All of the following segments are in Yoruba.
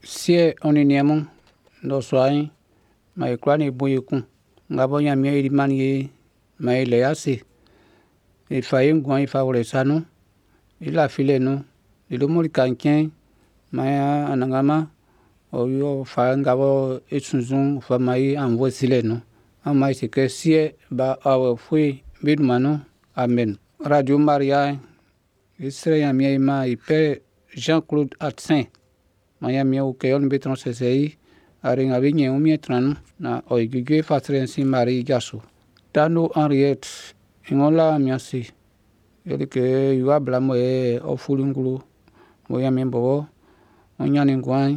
sie oniniemu ndo swai mai kwani boyeku ngabo nya mi rimani ye mai le ase e faye ngwan ifa wole sanu ila filenu ilo muri kanken maya anangama oyo fa ngabo esunzun fa mai anvo silenu amai sike sie ba awe fui bidmanu amen. Radio Maria Israël yamia ima ipe Jean-Claude Atsin maya mi o keyon betron CCI aringa binye umietranu na oigige fatrensi Marie Gasso Tano Henriette ingola miasi yelike yuwa blamo ofulungulu moya membo onyani ngwan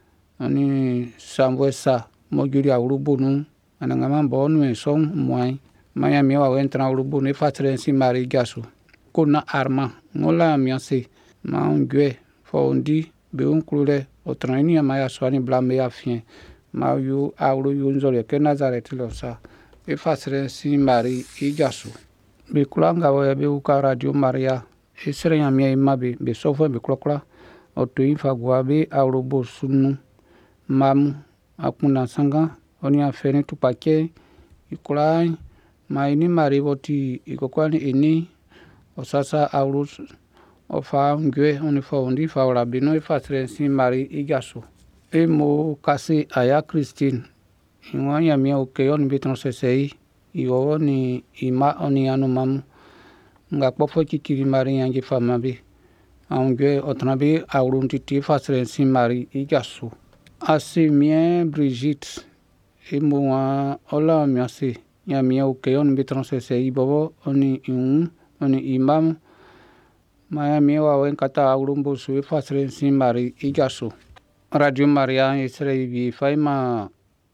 ani samwesa mojuri awrubunu anangama bonu son mwai maya mi wa entra awrubunu fatrensi Marie Gasso kona arma ngola miasi ma ngwe fondi be unkule otrani maya swani blame ya fien ma yu awru yu nzole ke Nazareth losa fatrensi Marie Gasso be kulanga wa be uka Radio Maria Israël yamia imabe be sofo be klokla oto ifa gwa be awrubo sunu mam akuna sanga oni afeni tupake ikula maini Marie boti ikokwani ini osasa awru ofa ngwe oni fondi fa wala bino fatrensi Marie Gasso mo kasi aya Christine ingwanya mia ukeyon biton CCI iwo ni ima oni anu mamu nga kpofo kikiri Marie yangi famabe angwe otrabe awru ntiti fatrensi Marie Gasso asi mien Brigitte mo wa ola miasi nyamia ukeyon biton CCI bobo oni oni imam maya mi wa wen kata awru mbosu fatrensi Marie Gasso Radio Maria Israël bi faima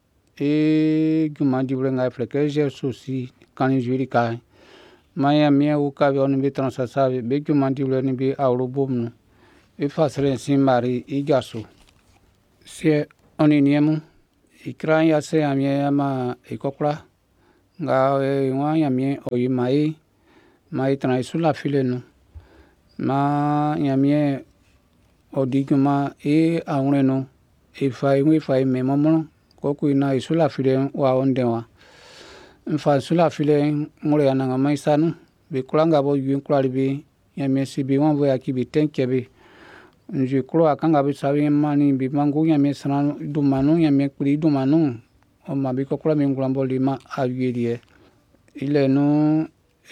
guma dibre ngai fleke je sosi kan juri kai maya mi u ka on bi transasa be guma dibre ni bi awru bomnu fatrensi Marie Gasso sie oni niemu ikran ya se amia ma ikokra nga wa yamie oyimai mai transula filenu ma yamie odiguma auneno ifai memomo koku ina isula file wa ondewa mfa sula file ngore ananga maisanu be kulanga bo yin kulalibi yamie sibi wanvo yakibi tenkebe nji kulo akanga bi sawi mani bi mangu yamie sana dumanu yamie kuli dumanu o mabi kokula mingulambo lima awirie ile no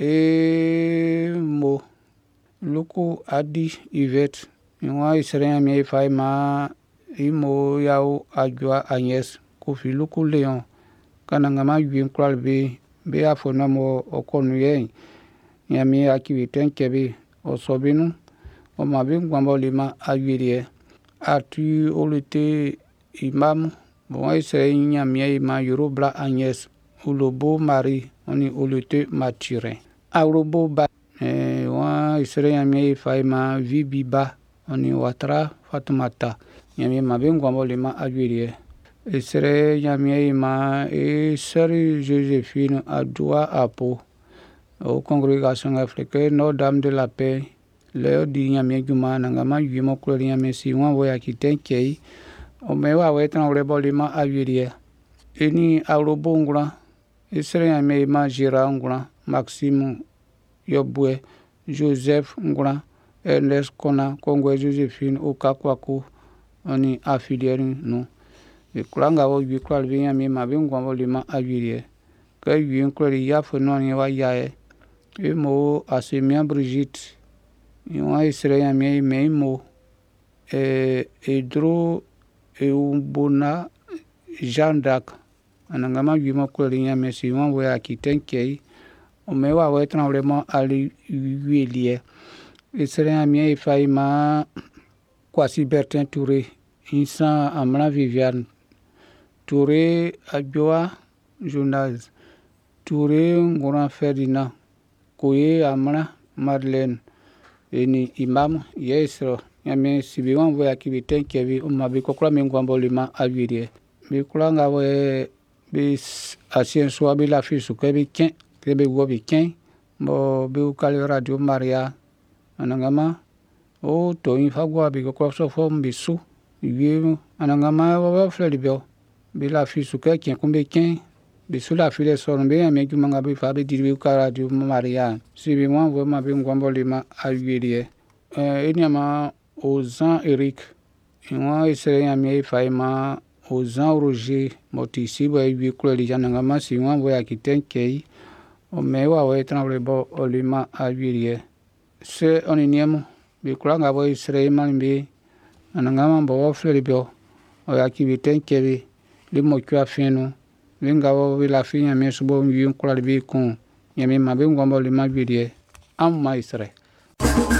mo luku adi Yvette inwa Israël mi fai ma imo yao ajwa Agnes kofi luku Leon kananga ma yin kwalbe be afona mo okonu ye yami akivite nkebe osobinu o mabi ngwambo lima awirie atu olete imam bon Israël yami ma yorobla Agnes ulobo Marie oni olete Mathurin awrobo ba wa Israël yami fai ma vibiba oni watra Fatumata yami mabi ngwambo lima awirie Israël yami ma sœur Joséphine Adoua Apo au congrégation africaine Notre-Dame de la Paix le di yami juma nangama yimo klori yami si wan wo yakitenkei o mewa wetan rebo lima awirie eni awrobo ngura Israël yami ma jira ngura Maxime Yobwe Joseph ngura Ernest Kona Kongwe Joséphine Okakwaku oni afiliere no e kulanga wo bi kwal bi yami mabi ngwambo lima awirie ka yin klori yafo no ni wa yae mo asemia Brigitte inwa Israël yami meimo edro ubona Jean d'Arc anangama yimo klori yami si wan wo akitenkei o mewa wetan vraiment ali wilie Israël yami fai ma Kwasi Bertin Touré Insa Amra Viviane Touré Adjoa Jonas Touré Ngora Ferdinand Koye Amra Madeleine eni imam yesro yami sibi wan wo yakibiten kebi mabi kokla mengwambo lima awirie bi kulanga we bi asien so bi la fisu kebi ken kebe wo bi ken bo bi ukali Radio Maria anangama o to infagwa bi kokla so fo mbisu wie anangama wa fleur bio bi la fi su ka ken kumbe ken bi su la fi le so be me ju manga bi fa bi di bi ka radio maria si bi mo vo ma bi ngombo lima awie eniama Ozan Eric inwa isere ya mi fa ma Ozan Roger motisi wa wie kula li jananga ma si wa ya kitenkei o me wa we tranble bo olima awie se oniniemo bi kula nga bo isere ma bi ananga bo fleur bio o ya ki bitenkei li mo kwa finu linga bo bi la fi ya mi so bo wie kula bi kun ya mi ma bi ngombo lima awie am ma isere